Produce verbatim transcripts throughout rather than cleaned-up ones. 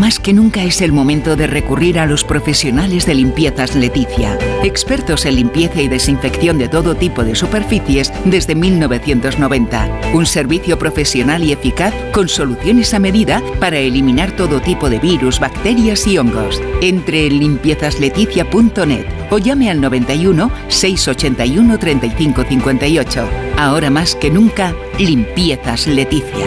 más que nunca es el momento de recurrir a los profesionales de Limpiezas Leticia, expertos en limpieza y desinfección de todo tipo de superficies desde mil novecientos noventa. Un servicio profesional y eficaz con soluciones a medida para eliminar todo tipo de virus, bacterias y hongos. Entre en limpiezas leticia punto net o llame al noventa y uno, seiscientos ochenta y uno, treinta y cinco cincuenta y ocho. Ahora más que nunca, Limpiezas Leticia.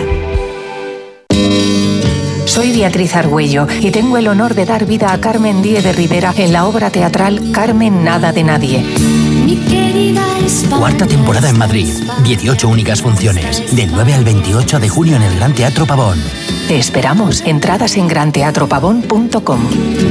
Soy Beatriz Argüello y tengo el honor de dar vida a Carmen Díez de Rivera en la obra teatral Carmen Nada de Nadie. Cuarta temporada en Madrid. dieciocho únicas funciones. Del nueve al veintiocho de junio en el Gran Teatro Pavón. Te esperamos. Entradas en gran teatro pavón punto com.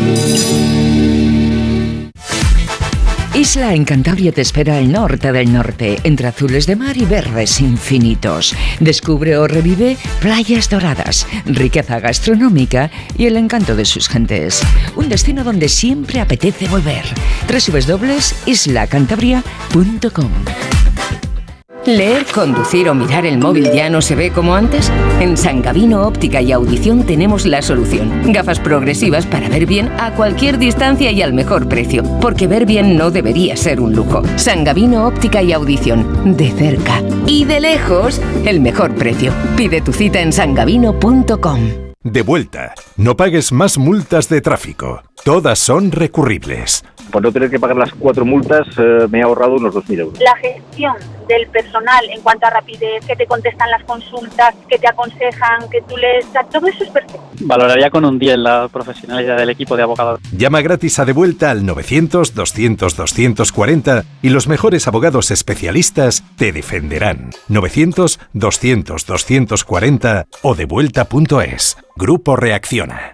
Isla en Cantabria te espera el norte del norte, entre azules de mar y verdes infinitos. Descubre o revive playas doradas, riqueza gastronómica y el encanto de sus gentes. Un destino donde siempre apetece volver. doble u doble u doble u punto isla cantabria punto com. ¿Leer, conducir o mirar el móvil ya no se ve como antes? En San Gavino Óptica y Audición tenemos la solución. Gafas progresivas para ver bien a cualquier distancia y al mejor precio. Porque ver bien no debería ser un lujo. San Gavino Óptica y Audición. De cerca y de lejos, el mejor precio. Pide tu cita en san gavino punto com. De vuelta. No pagues más multas de tráfico. Todas son recurribles. Por no tener que pagar las cuatro multas, eh, me he ahorrado unos dos mil euros. La gestión del personal en cuanto a rapidez, que te contestan las consultas, que te aconsejan, que tú les... Todo eso es perfecto. Valoraría con un diez la profesionalidad del equipo de abogados. Llama gratis a De Vuelta al novecientos, doscientos, doscientos cuarenta y los mejores abogados especialistas te defenderán. novecientos, doscientos, doscientos cuarenta o devuelta punto es. Grupo Reacciona.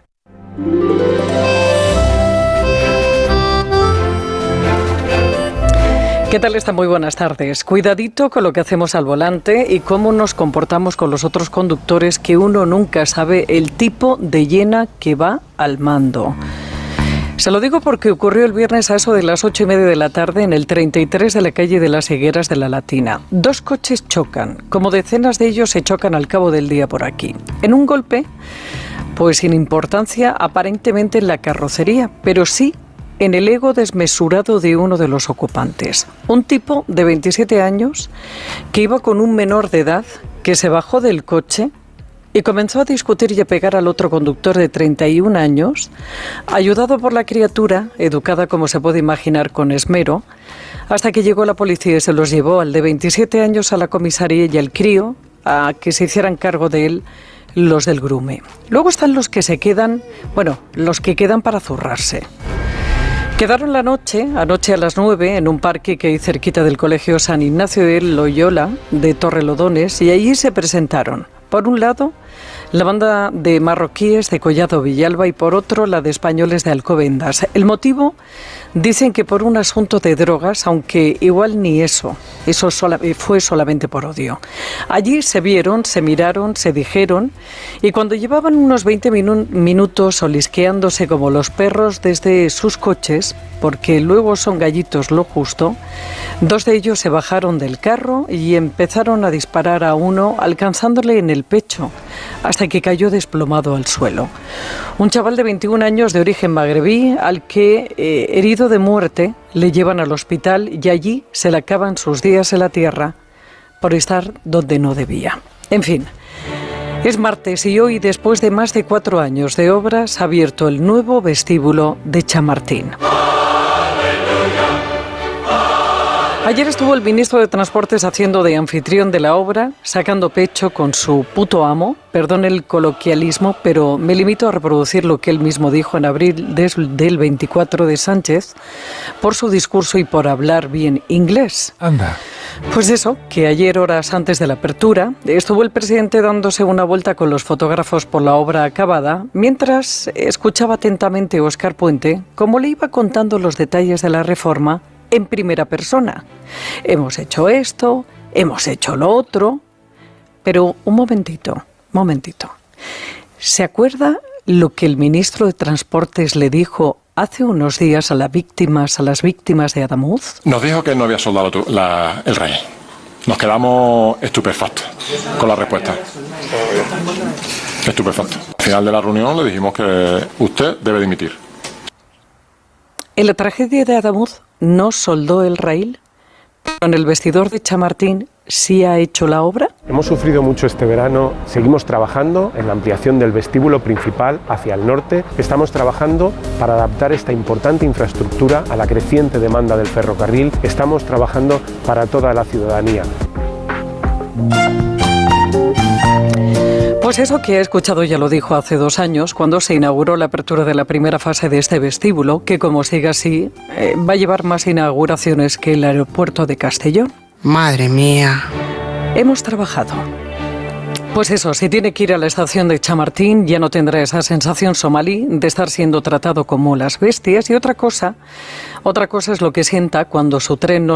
¿Qué tal están? Muy buenas tardes. Cuidadito con lo que hacemos al volante y cómo nos comportamos con los otros conductores, que uno nunca sabe el tipo de llena que va al mando. Se lo digo porque ocurrió el viernes a eso de las ocho y media de la tarde en el treinta y tres de la calle de las Higueras de la Latina. Dos coches chocan, como decenas de ellos se chocan al cabo del día por aquí. En un golpe, pues sin importancia aparentemente en la carrocería, pero sí en el ego desmesurado de uno de los ocupantes. Un tipo de veintisiete años que iba con un menor de edad que se bajó del coche y comenzó a discutir y a pegar al otro conductor de treinta y un años, ayudado por la criatura, educada como se puede imaginar con esmero, hasta que llegó la policía y se los llevó al de veintisiete años a la comisaría y al crío a que se hicieran cargo de él los del grume. Luego están los que se quedan, bueno, los que quedan para zurrarse. Quedaron la noche, anoche a las nueve, en un parque que hay cerquita del Colegio San Ignacio de Loyola de Torrelodones, y allí se presentaron, por un lado, la banda de marroquíes de Collado Villalba y por otro la de españoles de Alcobendas. El motivo, dicen que por un asunto de drogas, aunque igual ni eso, eso sola, fue solamente por odio. Allí se vieron, se miraron, se dijeron, y cuando llevaban unos veinte minu- minutos olisqueándose como los perros desde sus coches, porque luego son gallitos lo justo, dos de ellos se bajaron del carro y empezaron a disparar a uno, alcanzándole en el pecho, hasta que cayó desplomado al suelo. Un chaval de veintiún años de origen magrebí, al que, eh, herido de muerte, le llevan al hospital y allí se le acaban sus días en la tierra por estar donde no debía. En fin, es martes y hoy, después de más de cuatro años de obras, ha abierto el nuevo vestíbulo de Chamartín. Ayer estuvo el ministro de Transportes haciendo de anfitrión de la obra, sacando pecho con su puto amo, perdón el coloquialismo, pero me limito a reproducir lo que él mismo dijo en abril del veinticuatro de Sánchez, por su discurso y por hablar bien inglés. Anda. Pues eso, que ayer, horas antes de la apertura, estuvo el presidente dándose una vuelta con los fotógrafos por la obra acabada, mientras escuchaba atentamente a Óscar Puente cómo le iba contando los detalles de la reforma en primera persona. Hemos hecho esto, hemos hecho lo otro, pero un momentito, momentito. ¿Se acuerda lo que el ministro de Transportes le dijo hace unos días a las víctimas, a las víctimas de Adamuz? Nos dijo que no había soldado tu, la, el rey. Nos quedamos estupefactos con la respuesta. Estupefactos. final de la reunión le dijimos que usted debe dimitir. En la tragedia de Adamuz no soldó el raíl, pero en el vestidor de Chamartín sí ha hecho la obra. Hemos sufrido mucho este verano, seguimos trabajando en la ampliación del vestíbulo principal hacia el norte. Estamos trabajando para adaptar esta importante infraestructura a la creciente demanda del ferrocarril. Estamos trabajando para toda la ciudadanía. Pues eso que he escuchado ya lo dijo hace dos años, cuando se inauguró la apertura de la primera fase de este vestíbulo, que como siga así, eh, va a llevar más inauguraciones que el aeropuerto de Castellón. Madre mía. Hemos trabajado. Pues eso, si tiene que ir a la estación de Chamartín, ya no tendrá esa sensación somalí de estar siendo tratado como las bestias. Y otra cosa, otra cosa es lo que sienta cuando su tren no